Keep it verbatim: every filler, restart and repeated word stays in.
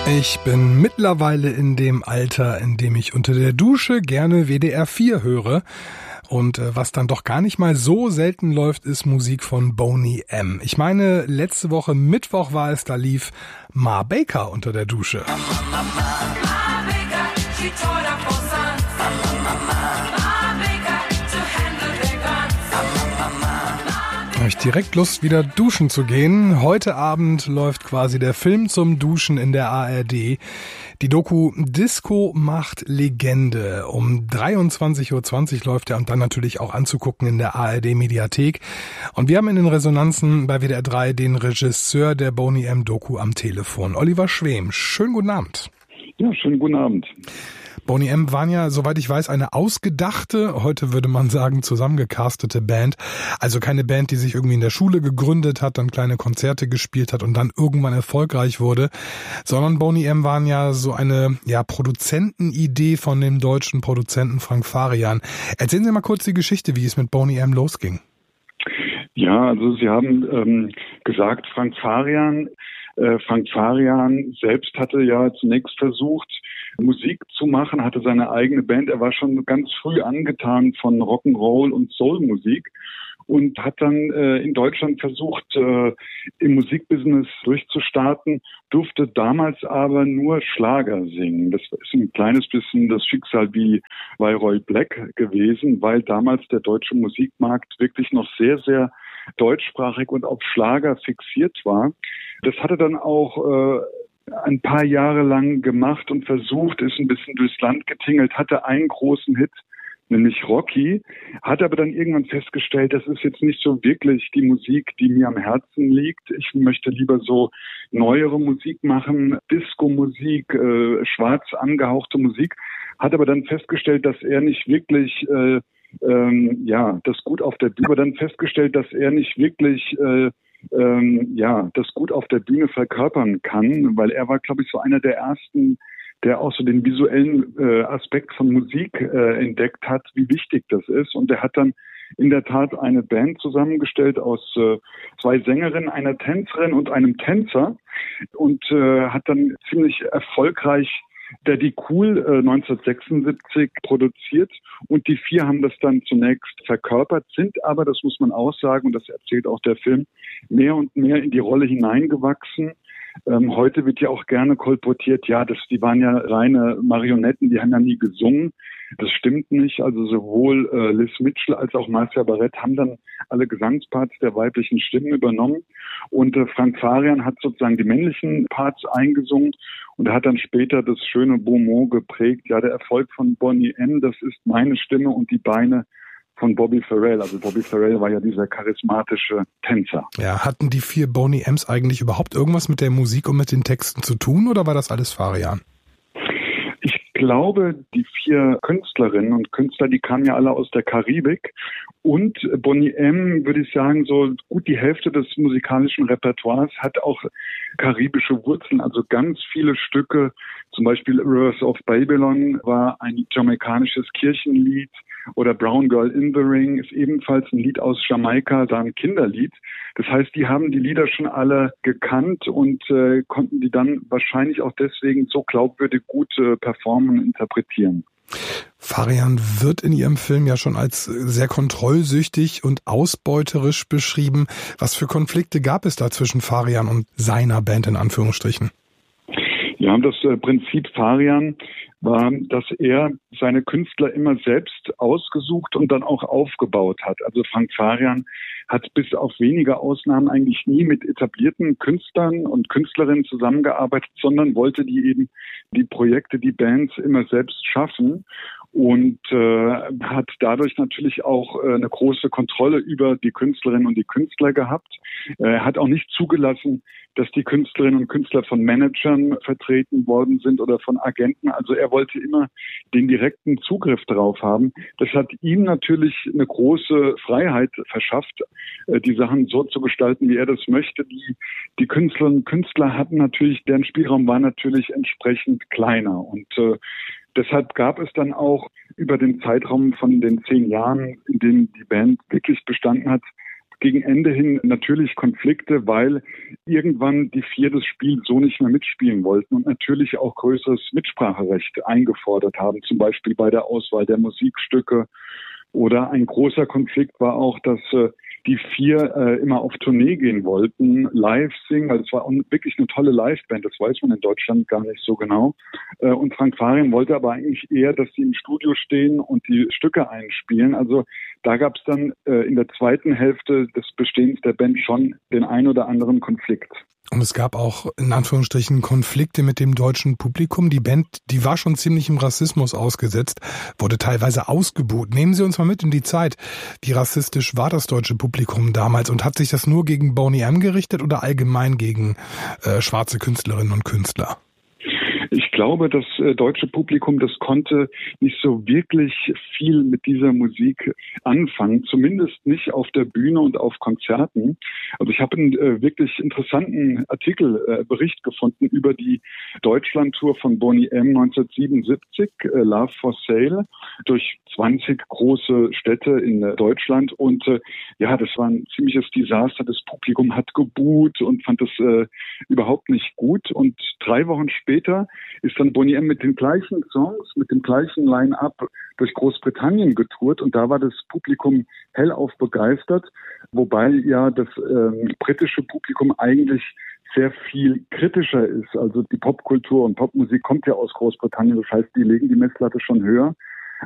Ich bin mittlerweile in dem Alter, in dem ich unter der Dusche gerne W D R vier höre. Und äh, was dann doch gar nicht mal so selten läuft, ist Musik von Boney M. Ich meine, letzte Woche Mittwoch war es, da lief Ma Baker unter der Dusche. Habe ich direkt Lust, wieder duschen zu gehen. Heute Abend läuft quasi der Film zum Duschen in der A R D. Die Doku Disco macht Legende. Um dreiundzwanzig Uhr zwanzig läuft er und dann natürlich auch anzugucken in der A R D-Mediathek. Und wir haben in den Resonanzen bei W D R drei den Regisseur der Boney M. Doku am Telefon, Oliver Schwem. Schönen guten Abend. Ja, schönen guten Abend. Boney M. waren ja, soweit ich weiß, eine ausgedachte, heute würde man sagen zusammengecastete Band. Also keine Band, die sich irgendwie in der Schule gegründet hat, dann kleine Konzerte gespielt hat und dann irgendwann erfolgreich wurde, sondern Boney M. waren ja so eine ja Produzentenidee von dem deutschen Produzenten Frank Farian. Erzählen Sie mal kurz die Geschichte, wie es mit Boney M. losging. Ja, also Sie haben ähm, gesagt, Frank Farian. Äh, Frank Farian selbst hatte ja zunächst versucht, Musik zu machen, hatte seine eigene Band. Er war schon ganz früh angetan von Rock'n'Roll und Soul-Musik und hat dann äh, in Deutschland versucht, äh, im Musikbusiness durchzustarten, durfte damals aber nur Schlager singen. Das ist ein kleines bisschen das Schicksal wie bei Roy Black gewesen, weil damals der deutsche Musikmarkt wirklich noch sehr, sehr deutschsprachig und auf Schlager fixiert war. Das hatte dann auch äh, ein paar Jahre lang gemacht und versucht, ist ein bisschen durchs Land getingelt, hatte einen großen Hit, nämlich Rocky, hat aber dann irgendwann festgestellt, das ist jetzt nicht so wirklich die Musik, die mir am Herzen liegt. Ich möchte lieber so neuere Musik machen, Disco-Musik, äh, schwarz angehauchte Musik, hat aber dann festgestellt, dass er nicht wirklich äh, ähm, ja das gut auf der Bühne, aber dann festgestellt, dass er nicht wirklich äh, Ähm, ja, das gut auf der Bühne verkörpern kann, weil er war, glaube ich, so einer der ersten, der auch so den visuellen äh, Aspekt von Musik äh, entdeckt hat, wie wichtig das ist. Und er hat dann in der Tat eine Band zusammengestellt aus äh, zwei Sängerinnen, einer Tänzerin und einem Tänzer und äh, hat dann ziemlich erfolgreich Daddy Cool äh, neunzehnhundertsechsundsiebzig produziert und die vier haben das dann zunächst verkörpert, sind aber, das muss man auch sagen, und das erzählt auch der Film, mehr und mehr in die Rolle hineingewachsen. Ähm, heute wird ja auch gerne kolportiert, ja, das, die waren ja reine Marionetten, die haben ja nie gesungen. Das stimmt nicht. Also sowohl äh, Liz Mitchell als auch Marcia Barrett haben dann alle Gesangsparts der weiblichen Stimmen übernommen. Und äh, Frank Farian hat sozusagen die männlichen Parts eingesungen und er hat dann später das schöne Beaumont geprägt. Ja, der Erfolg von Boney M., das ist meine Stimme und die Beine von Bobby Farrell. Also Bobby Farrell war ja dieser charismatische Tänzer. Ja, hatten die vier Boney M's eigentlich überhaupt irgendwas mit der Musik und mit den Texten zu tun oder war das alles Farian? Ich glaube, die vier Künstlerinnen und Künstler, die kamen ja alle aus der Karibik. Und Boney M., würde ich sagen, so gut die Hälfte des musikalischen Repertoires hat auch karibische Wurzeln. Also ganz viele Stücke, zum Beispiel Rivers of Babylon war ein jamaikanisches Kirchenlied. Oder Brown Girl in the Ring ist ebenfalls ein Lied aus Jamaika, da ein Kinderlied. Das heißt, die haben die Lieder schon alle gekannt und äh, konnten die dann wahrscheinlich auch deswegen so glaubwürdig gut äh, performen und interpretieren. Farian wird in Ihrem Film ja schon als sehr kontrollsüchtig und ausbeuterisch beschrieben. Was für Konflikte gab es da zwischen Farian und seiner Band in Anführungsstrichen? Ja, das äh, Prinzip Farian war, dass er seine Künstler immer selbst ausgesucht und dann auch aufgebaut hat. Also Frank Farian hat bis auf wenige Ausnahmen eigentlich nie mit etablierten Künstlern und Künstlerinnen zusammengearbeitet, sondern wollte die eben die Projekte, die Bands immer selbst schaffen und äh, hat dadurch natürlich auch äh, eine große Kontrolle über die Künstlerinnen und die Künstler gehabt. Er äh, hat auch nicht zugelassen, dass die Künstlerinnen und Künstler von Managern vertreten worden sind oder von Agenten. Also er wollte immer den direkten Zugriff darauf haben. Das hat ihm natürlich eine große Freiheit verschafft, die Sachen so zu gestalten, wie er das möchte. Die, die Künstlerinnen und Künstler hatten natürlich, deren Spielraum war natürlich entsprechend kleiner. Und äh, deshalb gab es dann auch über den Zeitraum von den zehn Jahren, in denen die Band wirklich bestanden hat, gegen Ende hin natürlich Konflikte, weil irgendwann die vier das Spiel so nicht mehr mitspielen wollten und natürlich auch größeres Mitspracherecht eingefordert haben, zum Beispiel bei der Auswahl der Musikstücke. Oder ein großer Konflikt war auch, dass äh, die vier äh, immer auf Tournee gehen wollten, live singen. Also es war wirklich eine tolle Liveband, das weiß man in Deutschland gar nicht so genau. Äh, und Frank Farian wollte aber eigentlich eher, dass sie im Studio stehen und die Stücke einspielen. Also da gab es dann äh, in der zweiten Hälfte des Bestehens der Band schon den ein oder anderen Konflikt. Und es gab auch in Anführungsstrichen Konflikte mit dem deutschen Publikum. Die Band, die war schon ziemlich im Rassismus ausgesetzt, wurde teilweise ausgebuht. Nehmen Sie uns mal mit in die Zeit. Wie rassistisch war das deutsche Publikum damals und hat sich das nur gegen Boney M gerichtet oder allgemein gegen äh, schwarze Künstlerinnen und Künstler? Ich glaube, das äh, deutsche Publikum, das konnte nicht so wirklich viel mit dieser Musik anfangen, zumindest nicht auf der Bühne und auf Konzerten. Also ich habe einen äh, wirklich interessanten Artikel, äh, Bericht gefunden über die Deutschlandtour von Boney M neunzehnhundertsiebenundsiebzig, äh, Love for Sale, durch zwanzig große Städte in äh, Deutschland. Und äh, ja, das war ein ziemliches Desaster. Das Publikum hat geboot und fand das äh, überhaupt nicht gut. Und drei Wochen später ist dann Boney M mit den gleichen Songs, mit dem gleichen Line-Up durch Großbritannien getourt und da war das Publikum hellauf begeistert, wobei ja das ähm, britische Publikum eigentlich sehr viel kritischer ist. Also die Popkultur und Popmusik kommt ja aus Großbritannien, das heißt, die legen die Messlatte schon höher.